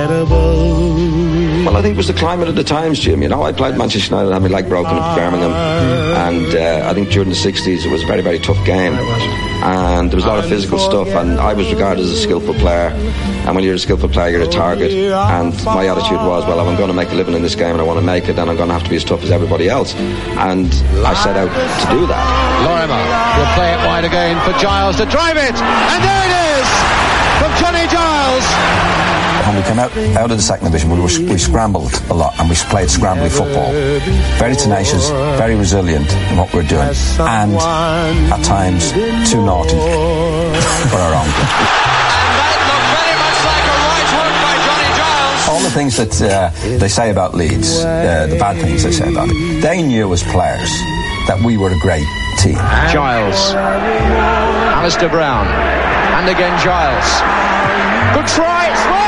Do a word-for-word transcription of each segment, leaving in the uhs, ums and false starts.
Well, I think it was the climate of the times, Jim. You know, I played Manchester United, had my leg broken at Birmingham, and uh, I think during the sixties it was a very, very tough game, and there was a lot of physical stuff, and I was regarded as a skillful player, and when you're a skillful player you're a target, and my attitude was, well, if I'm going to make a living in this game and I want to make it, then I'm going to have to be as tough as everybody else, and I set out to do that. Lorimer will play it wide again for Giles to drive it, and there it is from Johnny Giles. When we came out, out of the second division, we, were, we scrambled a lot, and we played scrambly football. Very tenacious, very resilient in what we were doing, and at times too naughty for our own good. And that looked very much like a right hook by Johnny Giles. All the things that uh, they say about Leeds, uh, the bad things they say about it, they knew as players that we were a great team. Giles, Alistair Brown, and again Giles. Good try, it's well!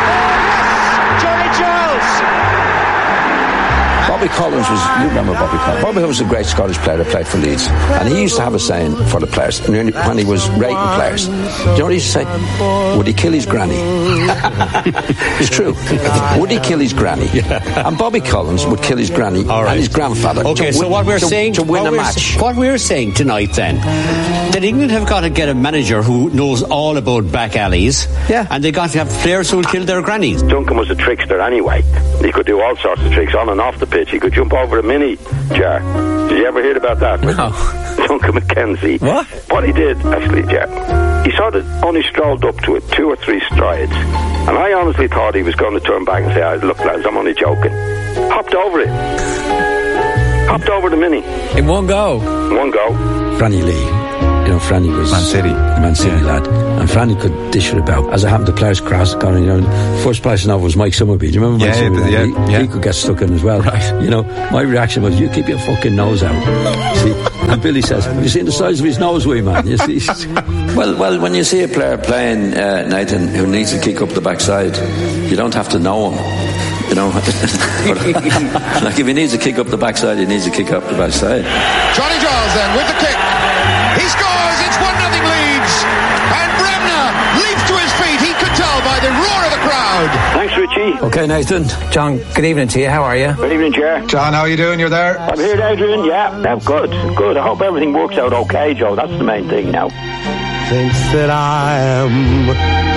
Bobby Collins was, you remember Bobby Collins. Bobby was a great Scottish player that played for Leeds, and he used to have a saying for the players, and when he was rating players, do you know what he used to say? Would he kill his granny? It's true. Would he kill his granny? Yeah. And Bobby Collins would kill his granny right. and his grandfather okay, to so win, what we're to, saying, to win what a we're, match. What we're saying tonight then, that England have got to get a manager who knows all about back alleys, yeah. and they got to have players who will kill their grannies. Duncan was a trickster anyway. He could do all sorts of tricks on and off the pitch. He could jump over a mini jar. Did you ever hear about that? No. Duncan McKenzie. What? What he did, actually, Jar, he sort of only strolled up to it two or three strides. And I honestly thought he was going to turn back and say, oh, look, lads, I'm only joking. Hopped over it. Hopped over the mini. In one go? One go. Franny Lee. You know, Franny was Man City, Man City yeah. lad, and Franny could dish it about. As it happened to players cross, you know, first place over was Mike Summerby. Do you remember Mike yeah, Summerby? Yeah, he, yeah. he could get stuck in as well. Right. You know, my reaction was, "You keep your fucking nose out." See, and Billy says, "Have you seen the size of his nose, wee man?" You see. well, well, when you see a player playing, uh, Nathan, who needs to kick up the backside, you don't have to know him. You know, like if he needs to kick up the backside, he needs to kick up the backside. Johnny Giles then with the kick. He scores, it's one nothing Leeds. And Bremner leaps to his feet. He could tell by the roar of the crowd. Thanks, Richie. Okay, Nathan. John, good evening to you. How are you? Good evening, Jar. John, how are you doing? You're there? I'm here, Adrian. Yeah, I'm good. Good. I hope everything works out okay, Joe. That's the main thing now. Thinks that I am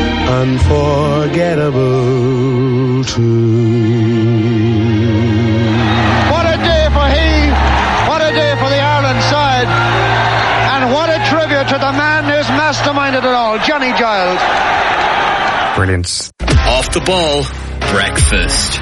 unforgettable too. What a day for he. What a day for the Ireland side. And what a tribute to the man who's masterminded it all, Johnny Giles. Brilliant. Off the ball, breakfast.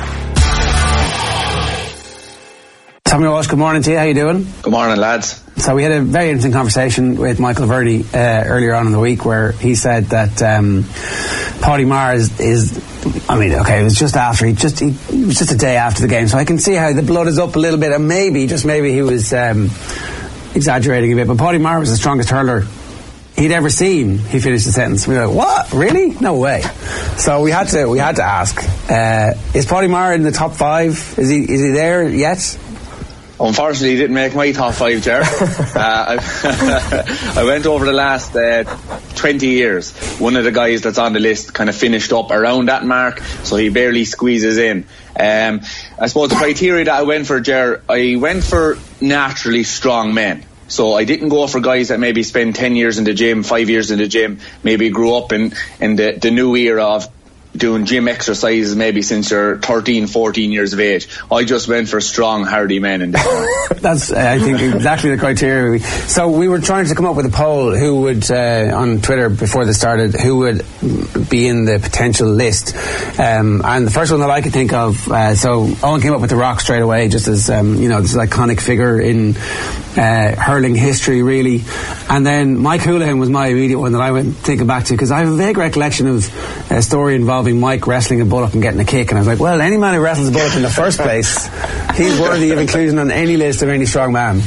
Tommy Walsh, good morning to you. How you doing? Good morning, lads. So we had a very interesting conversation with Michael Verdi uh, earlier on in the week, where he said that um, Paddy Maher is, is, I mean, okay, it was just after, he just, he, it was just a day after the game, so I can see how the blood is up a little bit, and maybe, just maybe he was um, exaggerating a bit, but Paddy Maher was the strongest hurler he'd ever seen. He finished the sentence. We were like, what? Really? No way. So we had to, we had to ask, uh, is Paddy Maher in the top five? Is he, is he there yet? Unfortunately, he didn't make my top five, Ger. uh, I, I went over the last uh, twenty years. One of the guys that's on the list kind of finished up around that mark, so he barely squeezes in. Um, I suppose the criteria that I went for, Ger, I went for naturally strong men. So I didn't go for guys that maybe spend ten years in the gym, five years in the gym, maybe grew up in, in the, the new era of doing gym exercises maybe since you're thirteen, fourteen years of age. I just went for strong, hardy men in this. That's, uh, I think, exactly the criteria. So we were trying to come up with a poll who would, uh, on Twitter before this started, who would be in the potential list. Um, and the first one that I could think of, uh, so Owen came up with The Rock straight away, just as, um, you know, this iconic figure in uh, hurling history, really. And then Mike Houlihan was my immediate one that I went thinking back to, because I have a vague recollection of a story involving Mike wrestling a bullock and getting a kick, and I was like, well, any man who wrestles a bullock in the first place, he's worthy of inclusion on any list of any strong man.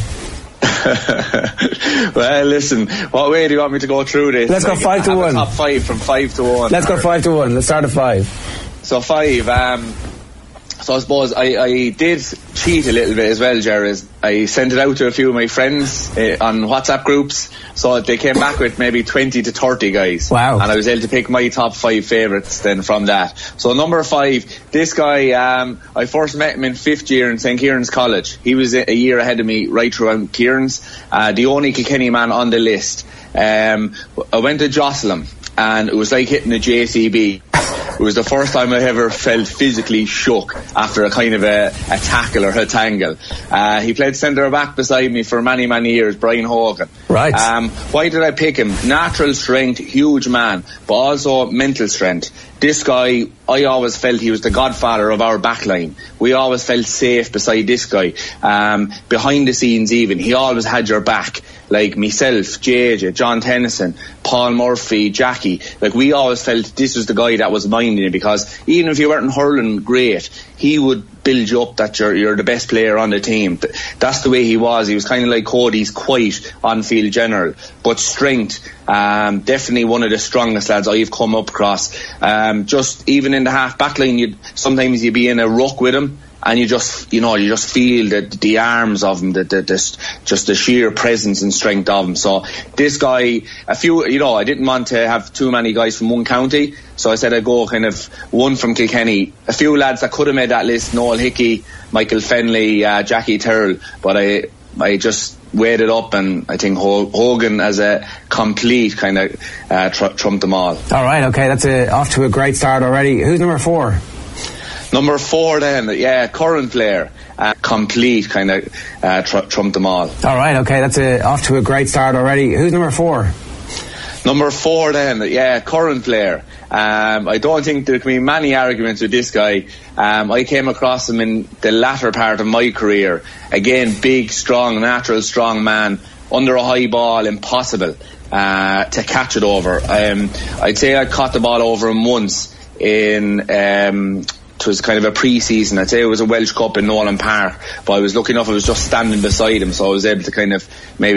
Well, listen, what way do you want me to go through this? Let's like, go five to one. Top five from five to one. Let's go five to one. Let's start at five. So five. Um, so I suppose I, I did cheat a little bit as well, Ger, is I sent it out to a few of my friends uh, on WhatsApp groups, so they came back with maybe twenty to thirty guys. Wow. And I was able to pick my top five favourites then from that. So number five, this guy, um, I first met him in fifth year in Saint Kieran's College. He was a year ahead of me right throughout Kieran's, uh, the only Kilkenny man on the list. Um, I went to Jocelyn, and it was like hitting a J C B. It was the first time I ever felt physically shook after a kind of a, a tackle or a tangle. Uh, he played centre back beside me for many, many years, Brian Hogan. Right. Um, why did I pick him? Natural strength, huge man, but also mental strength. This guy, I always felt he was the godfather of our backline. We always felt safe beside this guy. Um, behind the scenes even, he always had your back. Like myself, J J, John Tennyson, Paul Murphy, Jackie. Like, we always felt this was the guy that was minding you, because even if you weren't hurling great, he would build you up that you're, you're the best player on the team. That's the way he was. He was kind of like Cody's quiet on-field general, but strength. Um, definitely one of the strongest lads I've come up across. Um, just even in the half back line, you'd, sometimes you'd be in a ruck with him, and you just, you know, you just feel the, the arms of him, the, the, the, just the sheer presence and strength of him. So this guy, a few, you know, I didn't want to have too many guys from one county, so I said I'd go kind of one from Kilkenny. A few lads that could have made that list: Noel Hickey, Michael Fenley, uh, Jackie Terrell, but I, I just weighed it up, and I think Hogan as a complete kind of uh, tr- trumped them all. All right, okay, that's a, off to a great start already. Who's number four? Number four then, yeah, current player, uh, complete kind of uh, tr- trumped them all. All right, okay, that's a, off to a great start already. Who's number four? Number four then, yeah, current player. Um, I don't think there can be many arguments with this guy. Um, I came across him in the latter part of my career. Again, big, strong, natural, strong man. Under a high ball, impossible uh, to catch it over. Um, I'd say I caught the ball over him once in... Um, it was kind of a pre-season. I'd say it was a Welsh Cup in Nolan Park, but I was lucky enough I was just standing beside him, so I was able to kind of maybe